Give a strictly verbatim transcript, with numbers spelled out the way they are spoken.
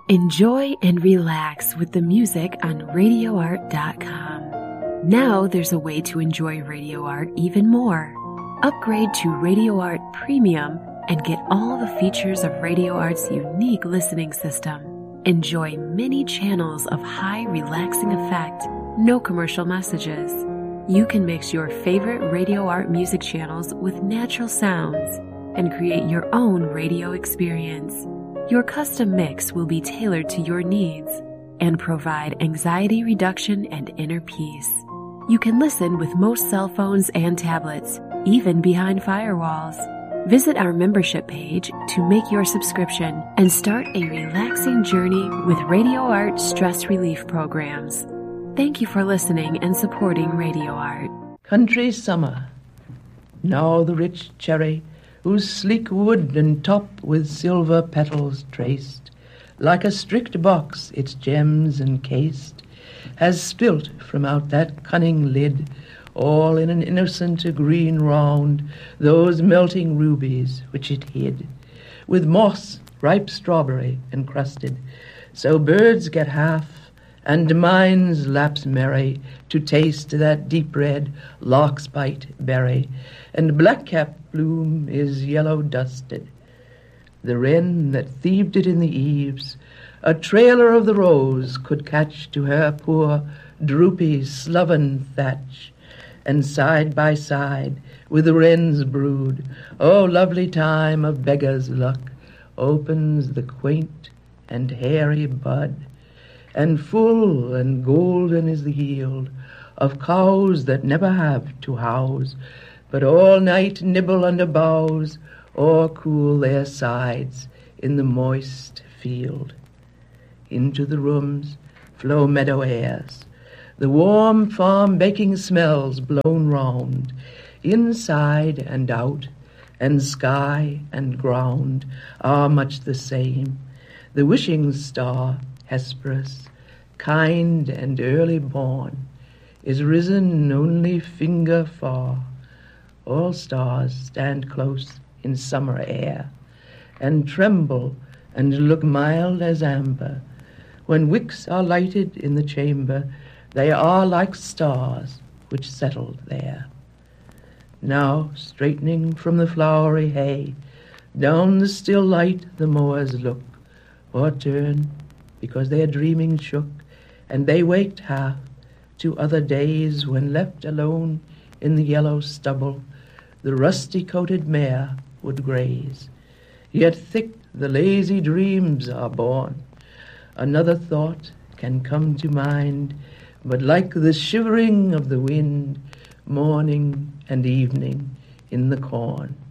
Enjoy and relax with the music on radio art dot com. Now there's a way to enjoy Radio Art even more. Upgrade to Radio Art Premium and get all the features of Radio Art's unique listening system. Enjoy many channels of high relaxing effect, no commercial messages. You can mix your favorite Radio Art music channels with natural sounds and create your own radio experience. Your custom mix will be tailored to your needs and provide anxiety reduction and inner peace. You can listen with most cell phones and tablets, even behind firewalls. Visit our membership page to make your subscription and start a relaxing journey with Radio Art stress relief programs. Thank you for listening and supporting Radio Art. Country summer. Now the rich cherry, whose sleek wood and top with silver petals traced, like a strict box its gems encased, has spilt from out that cunning lid, all in an innocent green round, those melting rubies which it hid, with moss, ripe strawberry encrusted, so birds get half, and minds lapse merry to taste that deep red larkspite berry, and blackcap bloom is yellow dusted. The wren that thieved it in the eaves, a trailer of the rose, could catch to her poor droopy sloven thatch, and side by side with the wren's brood, oh lovely time of beggar's luck, opens the quaint and hairy bud, and full and golden is the yield of cows that never have to house, but all night nibble under boughs or cool their sides in the moist field. Into the rooms flow meadow airs, the warm farm baking smells blown round, inside and out, and sky and ground are much the same. The wishing star, Hesperus, kind and early born, is risen only finger far. All stars stand close in summer air, and tremble and look mild as amber. When wicks are lighted in the chamber, they are like stars which settled there. Now, straightening from the flowery hay, down the still light the mowers look, or turn, because their dreaming shook, and they waked half to other days when left alone in the yellow stubble, the rusty-coated mare would graze. Yet thick the lazy dreams are born. Another thought can come to mind, but like the shivering of the wind, morning and evening in the corn.